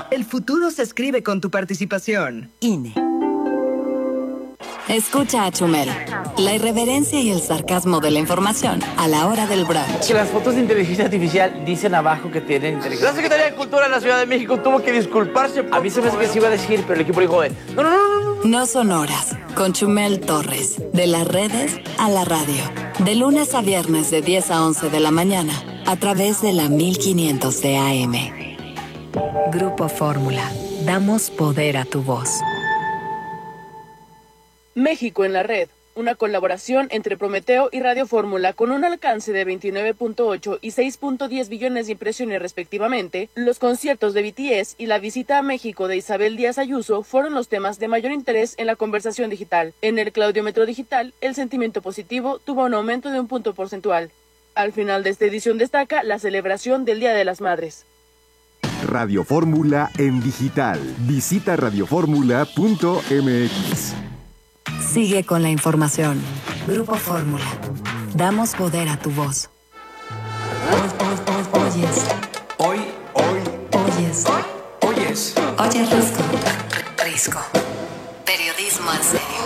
El futuro se escribe con tu participación. INE. Escucha a Chumel. La irreverencia y el sarcasmo de la información a la hora del brunch. Que las fotos de inteligencia artificial dicen abajo que tienen inteligencia. La Secretaría de Cultura de la Ciudad de México tuvo que disculparse. A mí se me hace que se iba a decir, pero el equipo dijo no. No son horas. Con Chumel Torres. De las redes a la radio. De lunes a viernes de 10 a 11 de la mañana. A través de la 1500 de AM. Grupo Fórmula. Damos poder a tu voz. México en la red, una colaboración entre Prometeo y Radio Fórmula con un alcance de 29.8 y 6.10 billones de impresiones respectivamente. Los conciertos de BTS y la visita a México de Isabel Díaz Ayuso fueron los temas de mayor interés en la conversación digital. En el Claudiómetro digital, el sentimiento positivo tuvo un aumento de 1 punto porcentual. Al final de esta edición destaca la celebración del Día de las Madres. Radio Fórmula en digital. Visita radioformula.mx. Sigue con la información. Grupo Fórmula. Damos poder a tu voz. Oyes. Oyes. Oye, Risco. Periodismo en serio.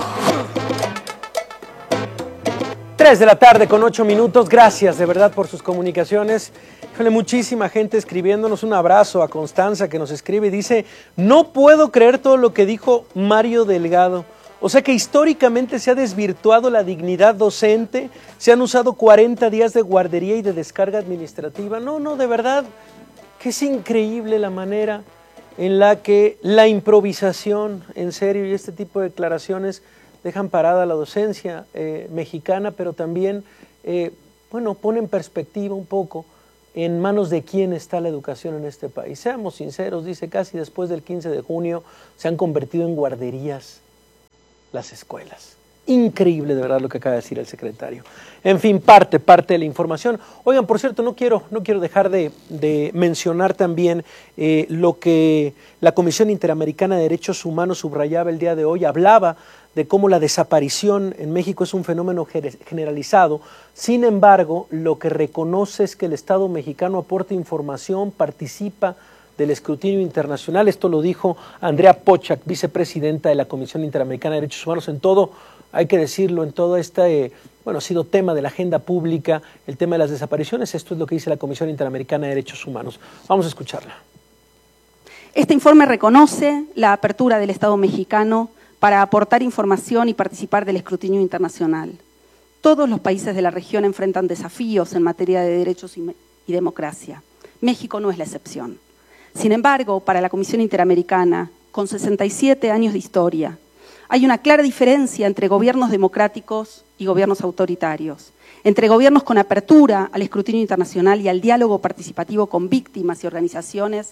3 de la tarde con 8 minutos. Gracias de verdad por sus comunicaciones. Híjole, muchísima gente escribiéndonos. Un abrazo a Constanza que nos escribe y dice: no puedo creer todo lo que dijo Mario Delgado. O sea que históricamente se ha desvirtuado la dignidad docente, se han usado 40 días de guardería y de descarga administrativa. No, de verdad que es increíble la manera en la que la improvisación, en serio, y este tipo de declaraciones dejan parada la docencia mexicana, pero también, pone en perspectiva un poco en manos de quién está la educación en este país. Seamos sinceros, dice, casi después del 15 de junio se han convertido en guarderías las escuelas. Increíble de verdad lo que acaba de decir el secretario. En fin, parte de la información. Oigan, por cierto, no quiero dejar de mencionar también lo que la Comisión Interamericana de Derechos Humanos subrayaba el día de hoy. Hablaba de cómo la desaparición en México es un fenómeno generalizado. Sin embargo, lo que reconoce es que el Estado mexicano aporta información, participa del escrutinio internacional. Esto lo dijo Andrea Pochak, vicepresidenta de la Comisión Interamericana de Derechos Humanos. En todo, hay que decirlo, en todo este, ha sido tema de la agenda pública, el tema de las desapariciones. Esto es lo que dice la Comisión Interamericana de Derechos Humanos. Vamos a escucharla. Este informe reconoce la apertura del Estado mexicano para aportar información y participar del escrutinio internacional. Todos los países de la región enfrentan desafíos en materia de derechos y democracia. México no es la excepción. Sin embargo, para la Comisión Interamericana, con 67 años de historia, hay una clara diferencia entre gobiernos democráticos y gobiernos autoritarios, entre gobiernos con apertura al escrutinio internacional y al diálogo participativo con víctimas y organizaciones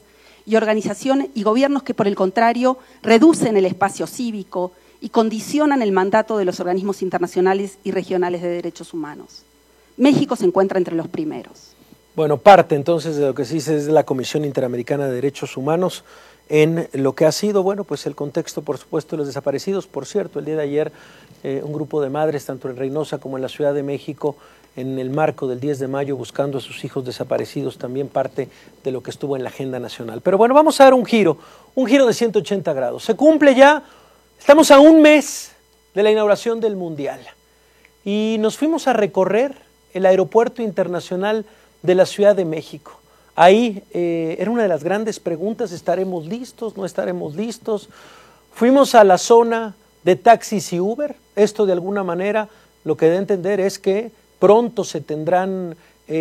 y gobiernos que, por el contrario, reducen el espacio cívico y condicionan el mandato de los organismos internacionales y regionales de derechos humanos. México se encuentra entre los primeros. Bueno, parte entonces de lo que se dice es la Comisión Interamericana de Derechos Humanos en lo que ha sido, pues el contexto, por supuesto, de los desaparecidos. Por cierto, el día de ayer un grupo de madres, tanto en Reynosa como en la Ciudad de México, en el marco del 10 de mayo, buscando a sus hijos desaparecidos, también parte de lo que estuvo en la agenda nacional. Pero bueno, vamos a dar un giro de 180 grados. Se cumple ya, estamos a un mes de la inauguración del Mundial y nos fuimos a recorrer el Aeropuerto Internacional de la Ciudad de México. Ahí era una de las grandes preguntas: ¿estaremos listos? ¿No estaremos listos? Fuimos a la zona de taxis y Uber. Esto de alguna manera lo que da a entender es que pronto se tendrán,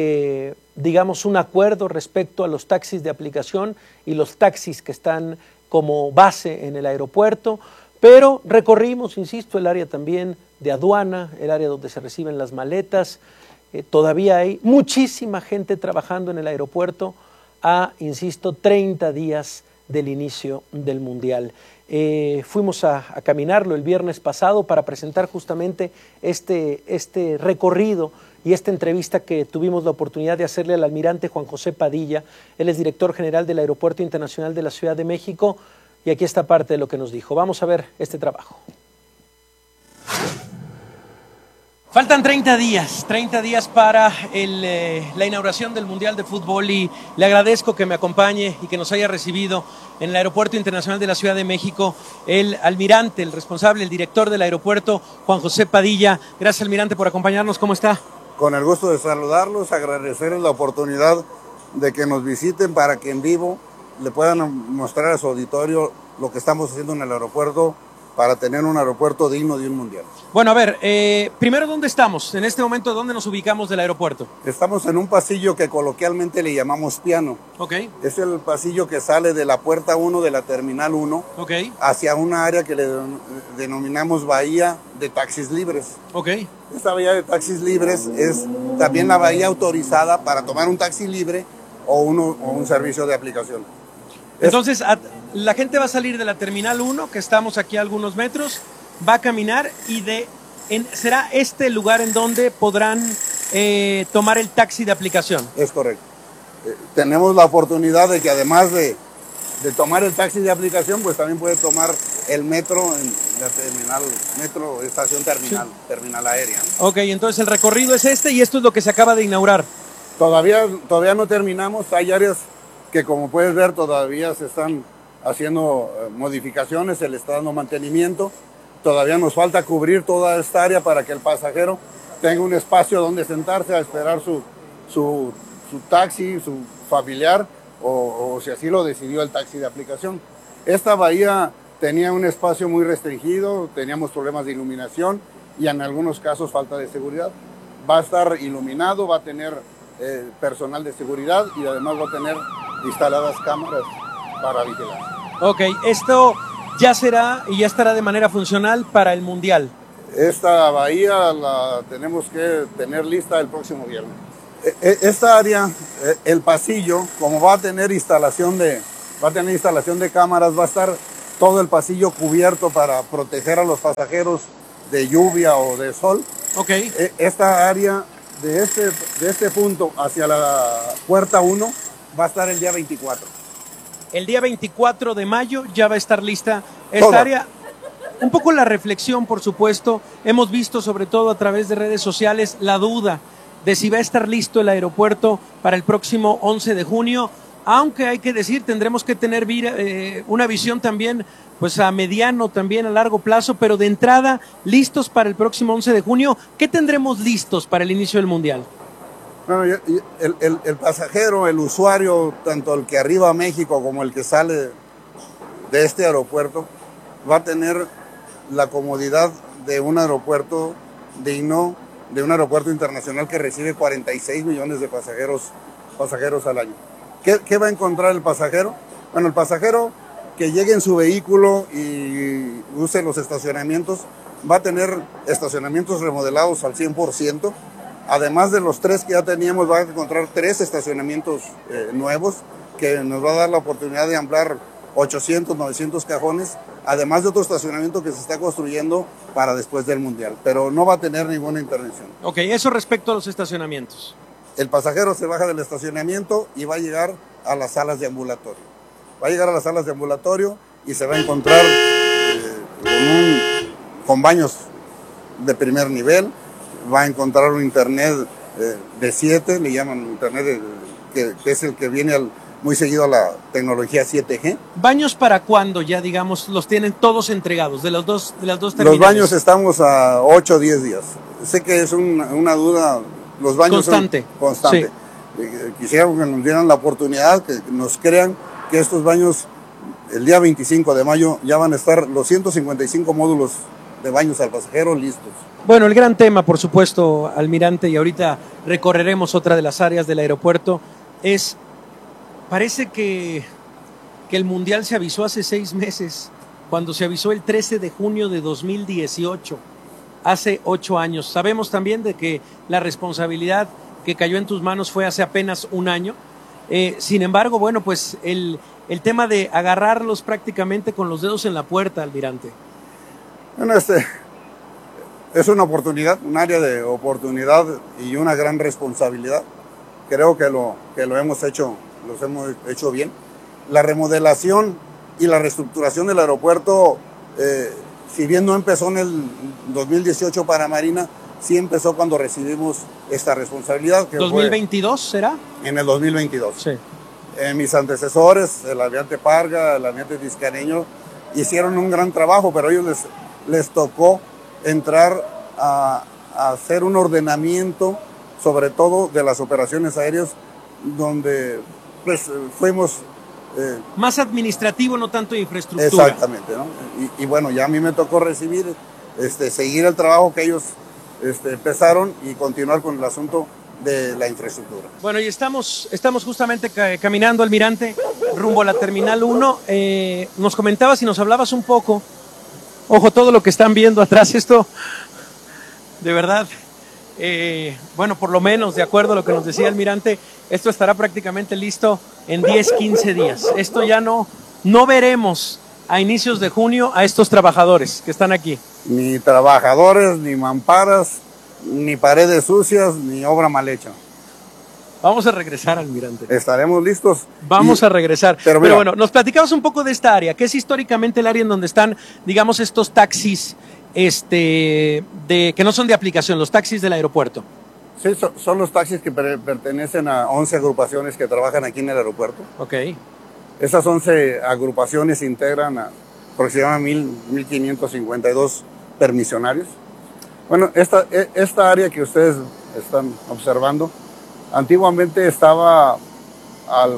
un acuerdo respecto a los taxis de aplicación y los taxis que están como base en el aeropuerto, pero recorrimos, insisto, el área también de aduana, el área donde se reciben las maletas. Todavía hay muchísima gente trabajando en el aeropuerto a, 30 días del inicio del Mundial. Fuimos a caminarlo el viernes pasado para presentar justamente este recorrido y esta entrevista que tuvimos la oportunidad de hacerle al almirante Juan José Padilla. Él es director general del Aeropuerto Internacional de la Ciudad de México y aquí está parte de lo que nos dijo. Vamos a ver este trabajo. Faltan 30 días para la inauguración del Mundial de Fútbol y le agradezco que me acompañe y que nos haya recibido en el Aeropuerto Internacional de la Ciudad de México el almirante, el responsable, el director del aeropuerto, Juan José Padilla. Gracias, almirante, por acompañarnos. ¿Cómo está? Con el gusto de saludarlos, agradecerles la oportunidad de que nos visiten para que en vivo le puedan mostrar a su auditorio lo que estamos haciendo en el aeropuerto para tener un aeropuerto digno de un mundial. Bueno, a ver, primero, ¿dónde estamos? En este momento, ¿dónde nos ubicamos del aeropuerto? Estamos en un pasillo que coloquialmente le llamamos piano. Ok. Es el pasillo que sale de la puerta 1 de la terminal 1 hacia una área que le denominamos bahía de taxis libres. Ok. Esta bahía de taxis libres es también la bahía autorizada para tomar un taxi libre o un servicio de aplicación. Entonces, la gente va a salir de la Terminal 1, que estamos aquí a algunos metros, va a caminar y será este el lugar en donde podrán tomar el taxi de aplicación. Es correcto. Tenemos la oportunidad de que además de tomar el taxi de aplicación, pues también puede tomar el metro en la terminal, metro, estación terminal, sí. Terminal aérea. Ok, entonces el recorrido es este y esto es lo que se acaba de inaugurar. Todavía no terminamos, hay áreas que como puedes ver todavía se están haciendo modificaciones, se le está dando mantenimiento. Todavía nos falta cubrir toda esta área para que el pasajero tenga un espacio donde sentarse a esperar su taxi, su familiar o si así lo decidió el taxi de aplicación. Esta bahía tenía un espacio muy restringido, teníamos problemas de iluminación y en algunos casos falta de seguridad. Va a estar iluminado, va a tener personal de seguridad y además va a tener instaladas cámaras para vigilar. Ok, esto ya será y ya estará de manera funcional para el Mundial. Esta bahía la tenemos que tener lista el próximo viernes. Esta área, el pasillo, como va a tener instalación de cámaras, va a estar todo el pasillo cubierto para proteger a los pasajeros de lluvia o de sol. Ok. Esta área de este punto hacia la puerta 1 va a estar el día 24. El día 24 de mayo ya va a estar lista esta área. Un poco la reflexión, por supuesto. Hemos visto, sobre todo a través de redes sociales, la duda de si va a estar listo el aeropuerto para el próximo 11 de junio. Aunque hay que decir, tendremos que tener una visión también pues a mediano, también a largo plazo, pero de entrada, listos para el próximo 11 de junio. ¿Qué tendremos listos para el inicio del Mundial? Bueno, el pasajero, el usuario, tanto el que arriba a México como el que sale de este aeropuerto, va a tener la comodidad de un aeropuerto digno, de un aeropuerto internacional que recibe 46 millones de pasajeros al año. ¿Qué va a encontrar el pasajero? Bueno, el pasajero que llegue en su vehículo y use los estacionamientos, va a tener estacionamientos remodelados al 100%. Además de los 3 que ya teníamos, va a encontrar 3 estacionamientos nuevos que nos va a dar la oportunidad de ampliar 800, 900 cajones, además de otro estacionamiento que se está construyendo para después del Mundial, pero no va a tener ninguna intervención. Ok, eso respecto a los estacionamientos. El pasajero se baja del estacionamiento y va a llegar a las salas de ambulatorio. Va a llegar a las salas de ambulatorio y se va a encontrar con baños de primer nivel, va a encontrar un internet de 7, le llaman internet que es el que viene muy seguido a la tecnología 7G. ¿Baños para cuándo ya, digamos, los tienen todos entregados, de las dos terminales? Los baños estamos a 8 o 10 días. Sé que es una duda, los baños constante. Sí. Quisiéramos que nos dieran la oportunidad, que nos crean que estos baños, el día 25 de mayo, ya van a estar los 155 módulos de baños al pasajero listos. Bueno, el gran tema, por supuesto, almirante, y ahorita recorreremos otra de las áreas del aeropuerto, parece que el Mundial se avisó hace 6 meses, cuando se avisó el 13 de junio de 2018, hace 8 años. Sabemos también de que la responsabilidad que cayó en tus manos fue hace apenas 1 año. Sin embargo, bueno, pues el tema de agarrarlos prácticamente con los dedos en la puerta, almirante. Bueno, es una oportunidad, un área de oportunidad y una gran responsabilidad. Creo que lo hemos hecho bien. La remodelación y la reestructuración del aeropuerto, si bien no empezó en el 2018 para Marina, sí empezó cuando recibimos esta responsabilidad. Que ¿2022 será? En el 2022. Sí. Mis antecesores, el almirante Parga, el almirante Vizcaíno, hicieron un gran trabajo, pero a ellos les tocó entrar a hacer un ordenamiento, sobre todo de las operaciones aéreas, donde pues fuimos... más administrativo, no tanto de infraestructura. Exactamente, ¿no? Y bueno, ya a mí me tocó recibir, seguir el trabajo que ellos empezaron y continuar con el asunto de la infraestructura. Bueno, y estamos justamente caminando, almirante, rumbo a la Terminal 1. Nos comentabas y nos hablabas un poco, ojo, todo lo que están viendo atrás, esto, de verdad, bueno, por lo menos, de acuerdo a lo que nos decía el almirante, esto estará prácticamente listo en 10, 15 días. Esto ya no veremos a inicios de junio a estos trabajadores que están aquí. Ni trabajadores, ni mamparas, ni paredes sucias, ni obra mal hecha. Vamos a regresar, almirante. Estaremos listos. Vamos a regresar. Pero bueno, nos platicabas un poco de esta área, que es históricamente el área en donde están, digamos, estos taxis que no son de aplicación, los taxis del aeropuerto. Sí, son los taxis que pertenecen a 11 agrupaciones que trabajan aquí en el aeropuerto. Ok. Esas 11 agrupaciones integran a aproximadamente 1.552 permisionarios. Bueno, esta área que ustedes están observando, antiguamente estaba al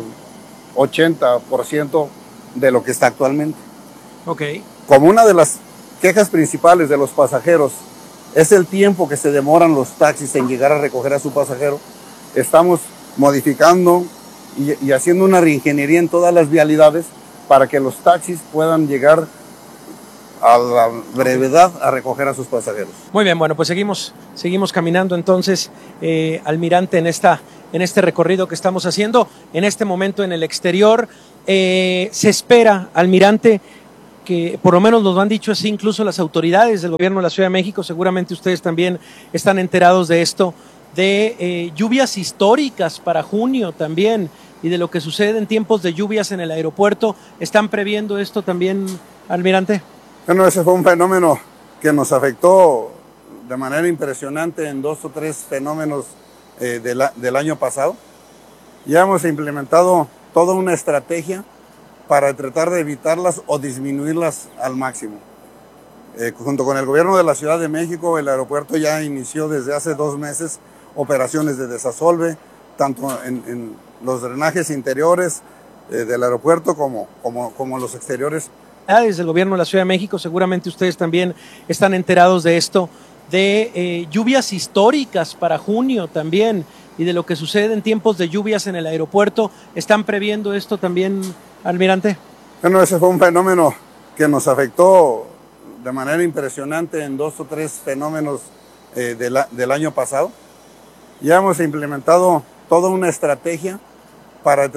80% de lo que está actualmente. Ok. Como una de las quejas principales de los pasajeros es el tiempo que se demoran los taxis en llegar a recoger a su pasajero, estamos modificando y haciendo una reingeniería en todas las vialidades para que los taxis puedan llegar a la brevedad a recoger a sus pasajeros. Muy bien, bueno, pues seguimos caminando entonces, almirante, en este recorrido que estamos haciendo, en este momento en el exterior. Se espera, almirante, que por lo menos nos lo han dicho así incluso las autoridades del gobierno de la Ciudad de México, seguramente ustedes también están enterados de esto, de lluvias históricas para junio también, y de lo que sucede en tiempos de lluvias en el aeropuerto. ¿Están previendo esto también, almirante? Bueno, ese fue un fenómeno que nos afectó de manera impresionante en 2 o 3 fenómenos del año pasado. Ya hemos implementado toda una estrategia para tratar de evitarlas o disminuirlas al máximo. Junto con el gobierno de la Ciudad de México, el aeropuerto ya inició desde hace 2 meses operaciones de desasolve, tanto en los drenajes interiores del aeropuerto como los exteriores. Desde el gobierno de la Ciudad de México, seguramente ustedes también están enterados de esto, de lluvias históricas para junio también, y de lo que sucede en tiempos de lluvias en el aeropuerto. ¿Están previendo esto también, almirante? Bueno, ese fue un fenómeno que nos afectó de manera impresionante en 2 o 3 fenómenos del año pasado. Ya hemos implementado toda una estrategia para